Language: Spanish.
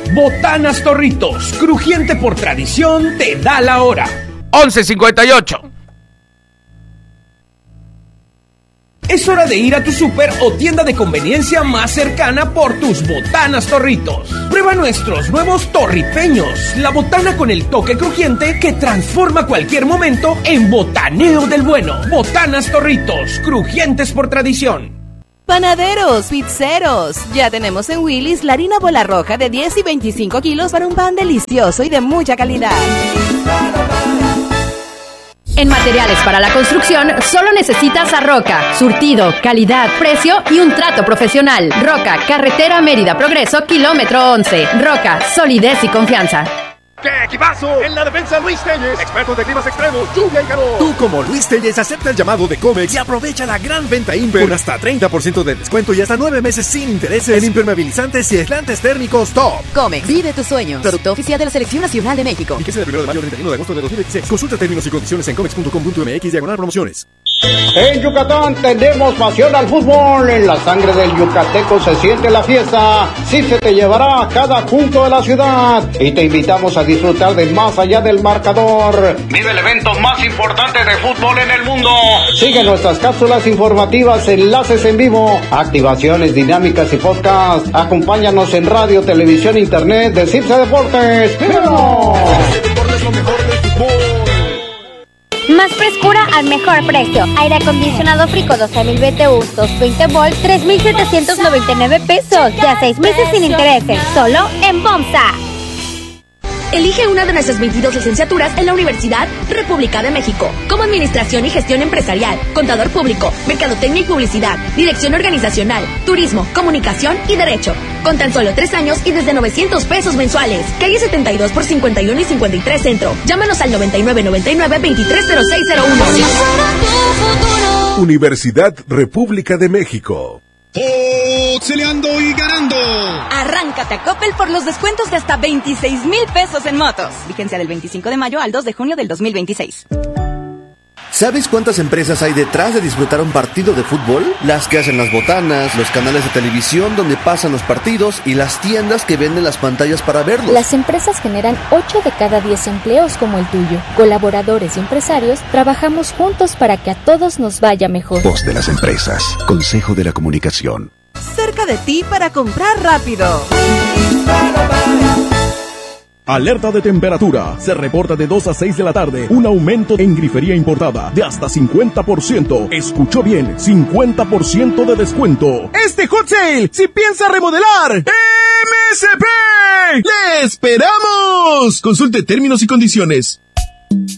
Botanas Torritos, crujiente por tradición, te da la hora. 11:58. Es hora de ir a tu súper o tienda de conveniencia más cercana por tus Botanas Torritos. Prueba nuestros nuevos torripeños, la botana con el toque crujiente que transforma cualquier momento en botaneo del bueno. Botanas Torritos, crujientes por tradición. Panaderos, pizzeros, ya tenemos en Willy's la harina bola roja de 10 y 25 kilos para un pan delicioso y de mucha calidad. En materiales para la construcción, solo necesitas a Roca. Surtido, calidad, precio y un trato profesional. Roca, carretera Mérida Progreso, kilómetro 11. Roca, solidez y confianza. ¡Qué equipazo! En la defensa, Luis Telles, expertos de climas extremos, lluvia y calor. Tú, como Luis Telles, acepta el llamado de Comex y aprovecha la gran venta Imper con hasta 30% de descuento y hasta 9 meses sin intereses en impermeabilizantes y aislantes térmicos top. Comex, vive tus sueños. Producto oficial de la Selección Nacional de México. Fíjese del 1 de mayo al 31 de agosto de 2026. Consulta términos y condiciones en comex.com.mx/promociones. En Yucatán tenemos pasión al fútbol. En la sangre del yucateco se siente la fiesta. Sí se te llevará a cada punto de la ciudad. Y te invitamos a disfrutar de más allá del marcador. Vive el evento más importante de fútbol en el mundo. Sigue nuestras cápsulas informativas, enlaces en vivo, activaciones dinámicas y podcast. Acompáñanos en radio, televisión, internet de Cipse Deportes. ¡Vámonos! Deportes, lo mejor del fútbol. Más frescura al mejor precio. Aire acondicionado Frico 12,000 BTU 220 volt 3,799 pesos. Ya 6 meses sin intereses. Solo en Bomsa. Elige una de nuestras 22 licenciaturas en la Universidad República de México, como Administración y Gestión Empresarial, Contador Público, Mercadotecnia y Publicidad, Dirección Organizacional, Turismo, Comunicación y Derecho. Con tan solo 3 años y desde 900 pesos mensuales. Calle 72 por 51 y 53 Centro. Llámanos al 9999-230601. Universidad República de México. Boxeleando y ganando. Arráncate a Coppel por los descuentos de hasta 26,000 pesos en motos. Vigencia del 25 de mayo al 2 de junio del 2026. ¿Sabes cuántas empresas hay detrás de disfrutar un partido de fútbol? Las que hacen las botanas, los canales de televisión donde pasan los partidos y las tiendas que venden las pantallas para verlos. Las empresas generan 8 de cada 10 empleos como el tuyo. Colaboradores y empresarios trabajamos juntos para que a todos nos vaya mejor. Voz de las empresas. Consejo de la Comunicación. Cerca de ti para comprar rápido. Alerta de temperatura. Se reporta de 2 a 6 de la tarde un aumento en grifería importada de hasta 50%. Escuchó bien, 50% de descuento. Este hot sale, si piensa remodelar, MSP, ¡le esperamos! Consulte términos y condiciones.